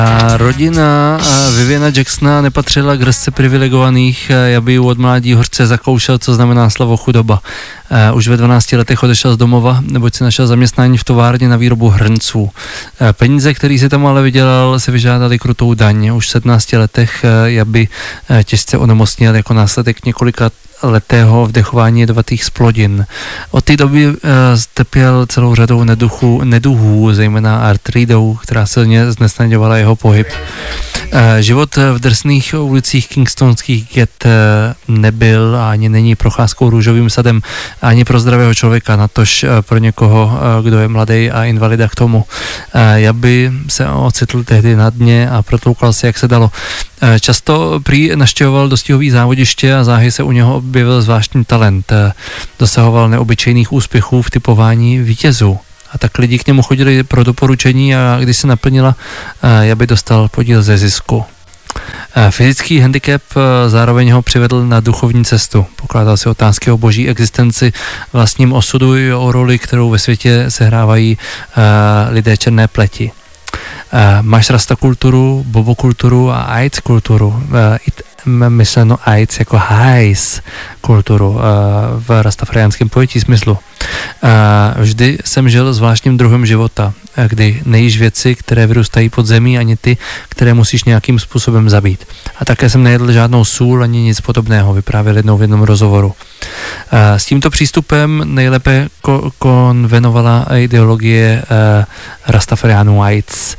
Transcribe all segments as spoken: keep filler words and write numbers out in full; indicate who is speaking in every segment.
Speaker 1: A rodina Viviana Jacksona nepatřila k rstce privilegovaných, aby od mládí hořce zakoušel, co znamená slovo chudoba. Už ve dvanácti letech odešel z domova, neboť si našel zaměstnání v továrně na výrobu hrnců. Peníze, který si tam ale vydělal, se vyžádali krutou daň. Už v sedmnácti letech Jaby těžce onemocněl jako následek několika letého vdechování jedovatých splodin. Od té doby uh, trpěl celou řadou neduchů, neduhů, zejména artridou, která silně znesnadňovala jeho pohyb. Uh, život v drsných ulicích kingstonských get uh, nebyl a ani není procházkou růžovým sadem ani pro zdravého člověka, natož uh, pro někoho, uh, kdo je mladý a invalida k tomu. Uh, Jaby se ocitl tehdy na dně a protloukal se, jak se dalo. Uh, často prý naštěvoval dostihový závodiště a záhy se u něho objevil zvláštní talent. Dosahoval neobyčejných úspěchů v typování vítězů. A tak lidi k němu chodili pro doporučení a když se naplnila, Jaby dostal podíl ze zisku. Fyzický handicap zároveň ho přivedl na duchovní cestu. Pokládal si otázky o boží existenci, vlastním osudu i o roli, kterou ve světě sehrávají lidé černé pleti. Máš rasta kulturu, bobokulturu a AIDS kulturu. Myšleno AIDS jako hajs kulturu v rastafariánském pojetí smyslu. Vždy jsem žil zvláštním druhem života, kdy nejíš věci, které vyrůstají pod zemí, ani ty, které musíš nějakým způsobem zabít. A také jsem nejedl žádnou sůl ani nic podobného, vyprávěl jednou v jednom rozhovoru. S tímto přístupem nejlépe ko- konvenovala ideologie Rastafariánů AIDS.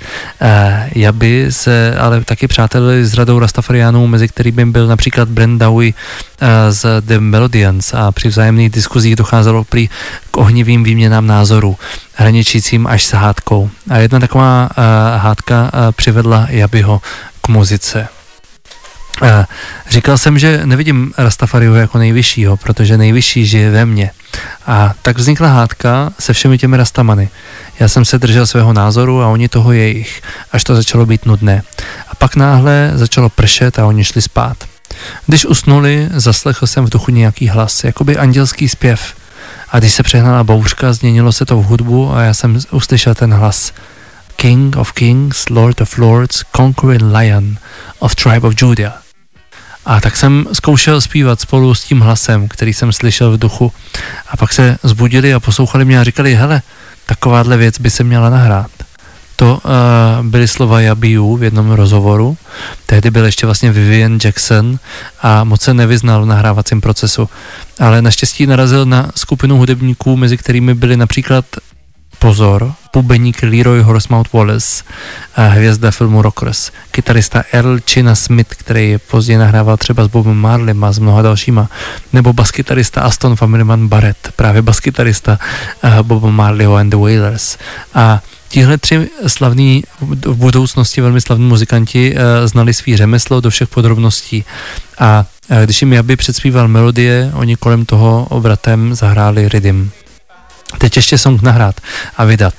Speaker 1: Jaby se ale taky přátelili s radou Rastafariánů, mezi kterými byl například Brent Dowie z The Melodians a při vzájemných diskuzích docházelo prý k ohnivým výměnám názorů, hraničícím až s hádkou. A jedna taková uh, hádka uh, přivedla Jabyho k muzice. Uh, říkal jsem, že nevidím Rastafariho jako nejvyššího, protože nejvyšší žije ve mně. A tak vznikla hádka se všemi těmi rastamany. Já jsem se držel svého názoru a oni toho jejich, až to začalo být nudné. A pak náhle začalo pršet a oni šli spát. Když usnuli, zaslechl jsem v duchu nějaký hlas, jakoby andělský zpěv. A když se přehnala bouřka, změnilo se to v hudbu a já jsem uslyšel ten hlas. King of Kings, Lord of Lords, Conquering Lion of Tribe of Judah. A tak jsem zkoušel zpívat spolu s tím hlasem, který jsem slyšel v duchu. A pak se zbudili a poslouchali mě a říkali, hele, takováhle věc by se měla nahrát. To uh, byly slova Jabiů v jednom rozhovoru. Tehdy byl ještě vlastně Vivian Jackson a moc se nevyznal v nahrávacím procesu. Ale naštěstí narazil na skupinu hudebníků, mezi kterými byli například pozor, bubeník Leroy Horsemouth Wallace, hvězda filmu Rockers, kytarista Earl China Smith, který později nahrával třeba s Bobem Marleym a s mnoha dalšíma, nebo baskytarista Aston Familman Barrett, právě baskytarista Boba Marleyho and the Wailers. A tihle tři slavní, v budoucnosti velmi slavní muzikanti uh, znali svý řemeslo do všech podrobností a uh, když jim Jaby předspíval melodie, oni kolem toho obratem zahráli rhythm. Teď ještě song nahrát a vydat.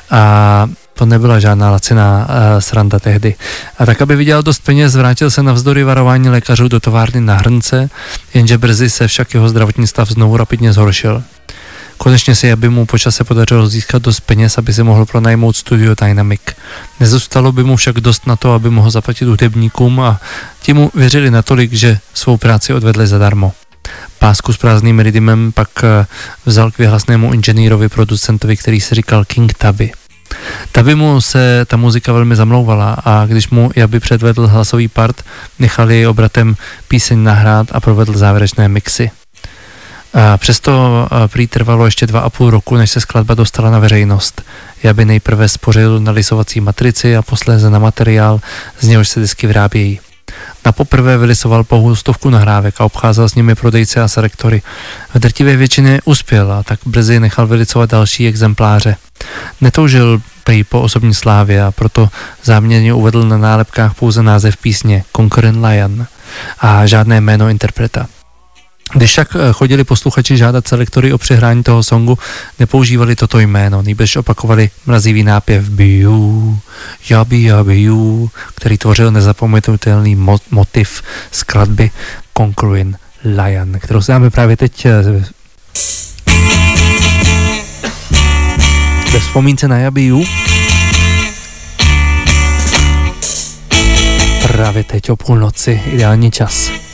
Speaker 1: A to nebyla žádná laciná uh, sranda tehdy. A tak, aby vydělal dost peněz, vrátil se navzdory varování lékařů do továrny na hrnce, jenže brzy se však jeho zdravotní stav znovu rapidně zhoršil. Konečně se Jaby mu po čase podařilo získat dost peněz, aby si mohl pronajmout studio Dynamic. Nezůstalo by mu však dost na to, aby mohl zaplatit hudebníkům a ti mu věřili natolik, že svou práci odvedli zadarmo. Pásku s prázdným rhythmem pak vzal k vyhlasnému inženýrovi, producentovi, který se říkal King Tubby. Tubby mu se ta muzika velmi zamlouvala a když mu Jaby předvedl hlasový part, nechal jej obratem píseň nahrát a provedl závěrečné mixy. A přesto prý trvalo ještě dva a půl roku, než se skladba dostala na veřejnost. Jaby nejprve spořil na lisovací matrici a posléze na materiál, z něhož se disky vyrábějí. Na poprvé vylisoval pouhou stovku nahrávek a obcházel s nimi prodejce a selektory. V drtivé většině uspěl a tak brzy nechal vylicovat další exempláře. Netoužil prý po osobní slávě a proto záměrně uvedl na nálepkách pouze název písně Conquering Lion a žádné jméno interpreta. Když však chodili posluchači žádat selektory o přehrání toho songu, nepoužívali toto jméno, nýbrž opakovali mrazivý nápěv Biu, Jabi, Jabiu, který tvořil nezapomenutelný mo- motiv skladby Conquering Lion, kterou se dáme právě teď ve vzpomínce na Jabiu. právě teď o půlnoci ideální čas.